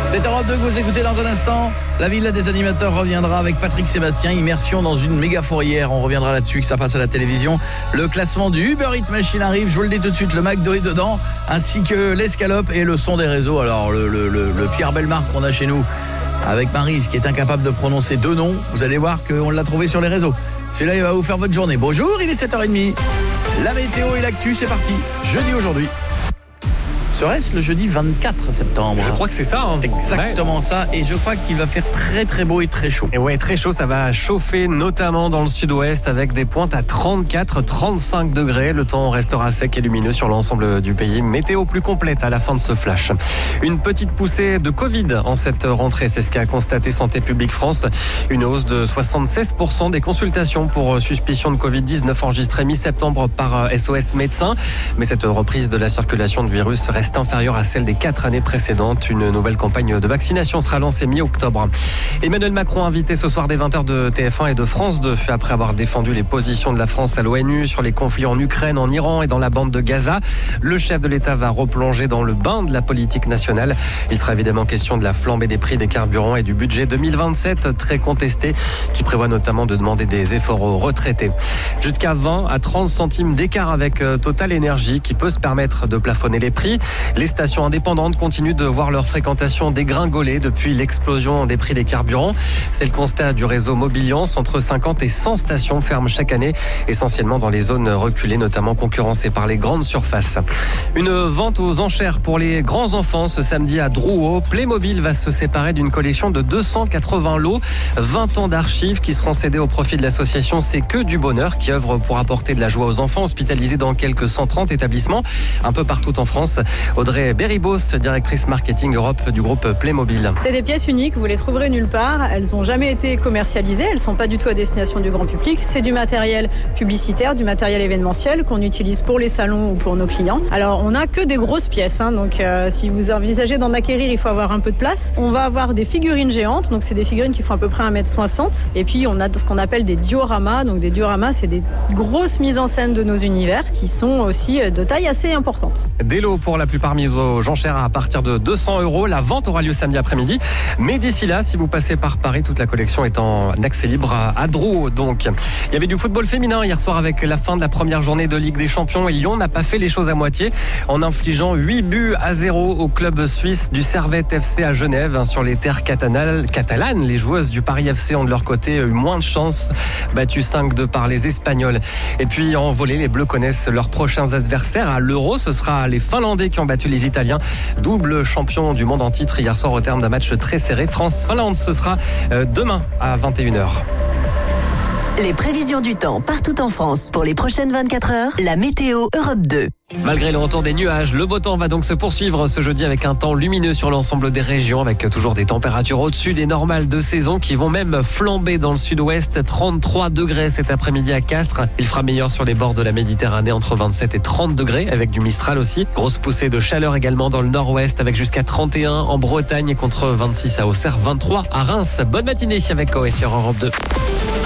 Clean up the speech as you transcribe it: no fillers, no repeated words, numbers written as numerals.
C'est Europe 2 que vous écoutez dans un instant. La Villa des animateurs reviendra avec Patrick Sébastien. Immersion dans une méga fourrière. On reviendra là-dessus, que ça passe à la télévision. Le classement du Uber Eats Machine arrive. Je vous le dis tout de suite, le McDo est dedans, ainsi que l'escalope et le son des réseaux. Alors, le Pierre Bellemare qu'on a chez nous, avec Maryse, qui est incapable de prononcer deux noms. Vous allez voir qu'on l'a trouvé sur les réseaux. Celui-là, il va vous faire votre journée. Bonjour, il est 7h30. La météo et l'actu, c'est parti. Jeudi aujourd'hui. Serait-ce le jeudi 24 septembre? Je crois que c'est ça. C'est exactement ça. Et je crois qu'il va faire très très beau et très chaud. Et ouais, très chaud, ça va chauffer notamment dans le sud-ouest avec des pointes à 34-35 degrés. Le temps restera sec et lumineux sur l'ensemble du pays. Météo plus complète à la fin de ce flash. Une petite poussée de Covid en cette rentrée, c'est ce qu'a constaté Santé publique France. Une hausse de 76% des consultations pour suspicion de Covid-19 enregistrées mi-septembre par SOS Médecins. Mais cette reprise de la circulation de virus reste inférieure à celle des 4 années précédentes. Une nouvelle campagne de vaccination sera lancée mi-octobre. Emmanuel Macron invité ce soir dès 20h de TF1 et de France 2 après avoir défendu les positions de la France à l'ONU sur les conflits en Ukraine, en Iran et dans la bande de Gaza. Le chef de l'État va replonger dans le bain de la politique nationale. Il sera évidemment question de la flambée des prix des carburants et du budget 2027 très contesté qui prévoit notamment de demander des efforts aux retraités. Jusqu'à 20 à 30 centimes d'écart avec Total Énergie qui peut se permettre de plafonner les prix. Les stations indépendantes continuent de voir leur fréquentation dégringoler depuis l'explosion des prix des carburants. C'est le constat du réseau Mobiliance. Entre 50 et 100 stations ferment chaque année, essentiellement dans les zones reculées, notamment concurrencées par les grandes surfaces. Une vente aux enchères pour les grands enfants ce samedi à Drouot. Playmobil va se séparer d'une collection de 280 lots, 20 ans d'archives qui seront cédés au profit de l'association C'est que du bonheur qui œuvre pour apporter de la joie aux enfants hospitalisés dans quelques 130 établissements un peu partout en France. Audrey Berribos, directrice marketing Europe du groupe Playmobil. C'est des pièces uniques, vous les trouverez nulle part. Elles n'ont jamais été commercialisées, elles ne sont pas du tout à destination du grand public. C'est du matériel publicitaire, du matériel événementiel qu'on utilise pour les salons ou pour nos clients. Alors on n'a que des grosses pièces, donc si vous envisagez d'en acquérir, il faut avoir un peu de place. On va avoir des figurines géantes, donc c'est des figurines qui font à peu près 1m60. Et puis on a ce qu'on appelle des dioramas. Donc des dioramas, c'est des grosses mises en scène de nos univers qui sont aussi de taille assez importante. Des lots pour la plupart mis aux enchères à partir de 200 €. La vente aura lieu samedi après-midi. Mais d'ici là, si vous passez par Paris, toute la collection est en accès libre à Drouot. Donc, il y avait du football féminin hier soir avec la fin de la première journée de Ligue des Champions. Et Lyon n'a pas fait les choses à moitié en infligeant 8-0 au club suisse du Servette FC à Genève. Sur les terres catalanes, les joueuses du Paris FC ont de leur côté eu moins de chance. Battues 5-2 par les Espagnols. Et puis en volley, les Bleus connaissent leurs prochains adversaires à l'Euro. Ce sera les Finlandais qui ont battu les Italiens, double champion du monde en titre hier soir au terme d'un match très serré. France-Finlande, ce sera demain à 21h. Les prévisions du temps partout en France pour les prochaines 24 heures, la météo Europe 2. Malgré le retour des nuages, le beau temps va donc se poursuivre ce jeudi avec un temps lumineux sur l'ensemble des régions, avec toujours des températures au-dessus des normales de saison qui vont même flamber dans le sud-ouest. 33 degrés cet après-midi à Castres. Il fera meilleur sur les bords de la Méditerranée, entre 27 et 30 degrés, avec du Mistral aussi. Grosse poussée de chaleur également dans le nord-ouest, avec jusqu'à 31 en Bretagne, contre 26 à Auxerre, 23 à Reims. Bonne matinée avec Coé sur Europe 2.